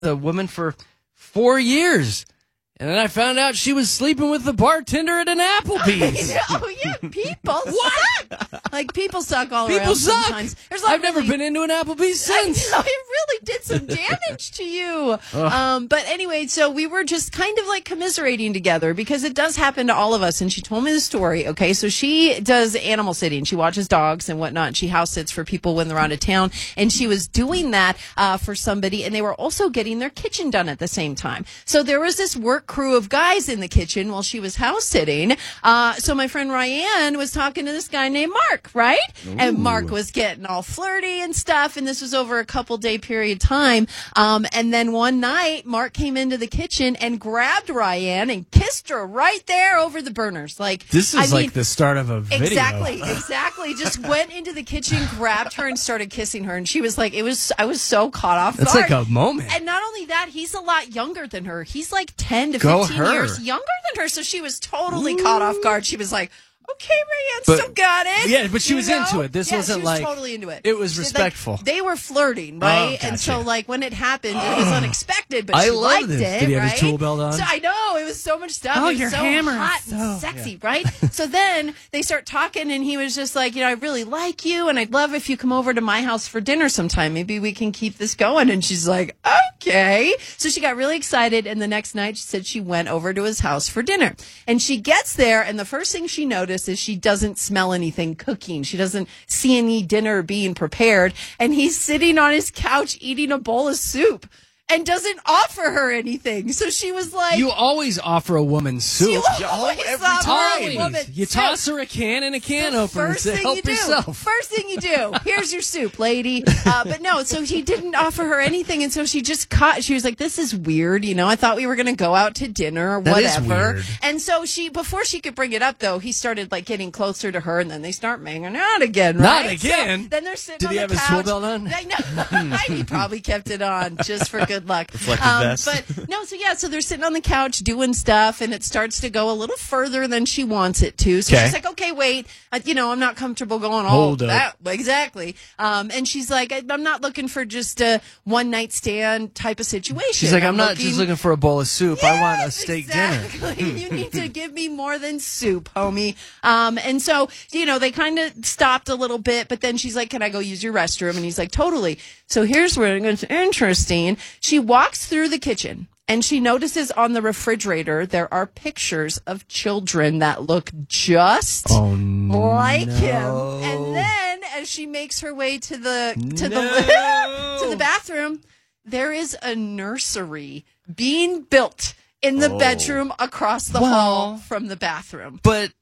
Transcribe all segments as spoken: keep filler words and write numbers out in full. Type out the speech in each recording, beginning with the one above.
the woman for four years. And then I found out she was sleeping with the bartender at an Applebee's. Oh, yeah, people suck. Like, people suck all people around suck. sometimes. There's I've really, never been into an Applebee's since. I know, it really did some damage to you. Um, but anyway, so we were just kind of like commiserating together because it does happen to all of us. And she told me the story. Okay, so she does animal sitting. She watches dogs and whatnot. And she house sits for people when they're out of town. And she was doing that uh, for somebody. And they were also getting their kitchen done at the same time. So there was this work crew of guys in the kitchen while she was house sitting. Uh, so my friend Ryan was talking to this guy named Mark, right? Ooh. And Mark was getting all flirty and stuff. And this was over a couple day period of time. Um, and then one night, Mark came into the kitchen and grabbed Ryan and kissed her right there over the burners. Like this is I like mean, the start of a video. Exactly, exactly. Just went into the kitchen, grabbed her, and started kissing her. And she was like, "It was." I was so caught off guard. It's like a moment. And not only that, he's a lot younger than her. He's like ten to Go fifteen her. years younger than her. So she was totally Ooh. caught off guard. She was like, okay, Rayanne, but, still got it. Yeah, but she you was know? into it. This yeah, wasn't she was like totally into it. It was She, respectful. Like, they were flirting, right? Oh, gotcha. And so, like, when it happened, it was unexpected, but I she loved liked it. it. Did he right? have his tool belt on? So I know it was so much stuff. Oh, it was your so hammer hot so, and sexy, yeah. right? So then they start talking, and he was just like, you know, I really like you, and I'd love if you come over to my house for dinner sometime. Maybe we can keep this going. And she's like, okay. So she got really excited, and the next night she said she went over to his house for dinner. And she gets there, and the first thing she noticed is she doesn't smell anything cooking. She doesn't see any dinner being prepared. And he's sitting on his couch eating a bowl of soup and doesn't offer her anything. So she was like... You always offer a woman soup. You always every offer time. a woman You soup. toss her a can and a can The opener and first say, thing help you do. yourself. First thing you do. Here's your soup, lady. Uh, but no, so he didn't offer her anything. And so she just caught, she was like, this is weird. You know, I thought we were going to go out to dinner or That is whatever. weird. And so she, before she could bring it up though, he started like getting closer to her and then they start banging out again, Not right? again? So then they're sitting Did on he the have his couch. tool belt on? They, no, he probably kept it on just for good luck. Reflective Um, vest. But no, so yeah, so they're sitting on the couch doing stuff, and it starts to go a little further than she wants it to. So Okay. she's like, "Okay, wait, uh, you know, I'm not comfortable going all Hold up. that exactly." Um, and she's like, I- "I'm not looking for just a one night stand type of situation." She's like, I'm, not just looking for a bowl of soup. I want a Yes, steak exactly. dinner. You need to give me more than soup, homie. Um, and so, you know, they kind of stopped a little bit, but then she's like, can I go use your restroom? And he's like, totally. So here's where it gets interesting. She walks through the kitchen and she notices on the refrigerator there are pictures of children that look just Oh, like no. him. And then as she makes her way to the to No. the to the bathroom, there is a nursery being built in the Oh. bedroom across the Well- hall from the bathroom. But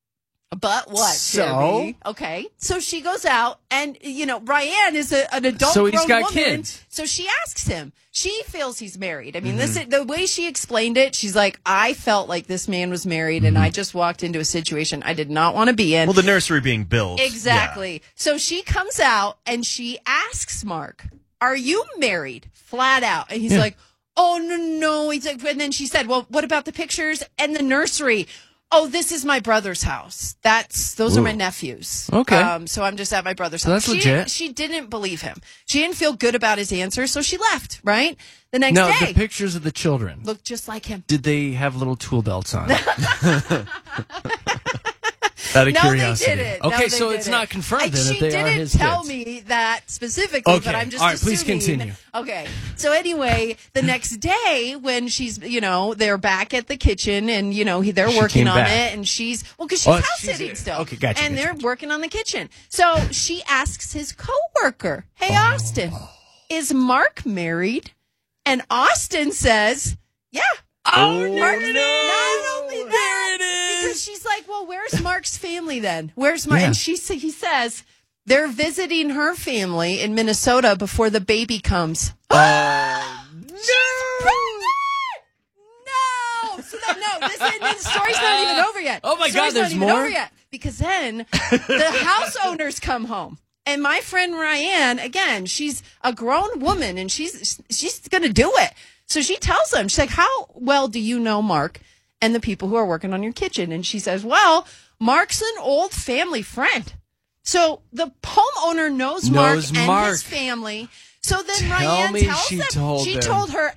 But what, So? Jimmy? Okay. So she goes out, and, you know, Ryan is a, an adult So he's grown got woman. kids. So she asks him. She feels he's married. I mean, Mm-hmm. this is, the way she explained it, she's like, I felt like this man was married, and Mm-hmm. I just walked into a situation I did not want to be in. Well, the nursery being built. Exactly. So she comes out and she asks Mark, are you married? Flat out. And he's Yeah. like, oh, no, no. He's like, and then she said, well, what about the pictures and the nursery? Oh, this is my brother's house. That's those are my Ooh. nephews. Okay. Um, so I'm just at my brother's So house. that's she, legit. She didn't believe him. She didn't feel good about his answer, so she left, right? The next no, day the pictures of the children. looked just like him. Did they have little tool belts on? Out of No, curiosity. they didn't. No, Okay, they so it's didn't. not confirmed Like, then that she they are didn't his tell kids. me that specifically, Okay. but I'm just All right, please assuming. continue. Okay. So anyway, the next day when she's, you know, they're back at the kitchen and, you know, he, they're She working came on back. it and she's, well, because she's Oh, house she's sitting in- still. okay, gotcha, And gotcha, they're gotcha. working on the kitchen. So she asks his coworker, hey, Oh. Austin, is Mark married? And Austin says, yeah. Oh, Mark, no. not only that, There it is. because she's like, well, where's Mark's family then? Where's Mark? Yeah. And she sa- he says they're visiting her family in Minnesota before the baby comes. Oh, She's pregnant! No. So that, no, this, this story's not even over yet. Oh, my The God, story's not there's even more? over yet. Because then the house owners come home. And my friend Ryan, again, she's a grown woman and she's she's going to do it. So she tells them, she's like, how well do you know Mark and the people who are working on your kitchen? And she says, well, Mark's an old family friend. So the homeowner knows, Knows Mark and Mark. his family. So then Tell Ryan me tells she them told she them. told her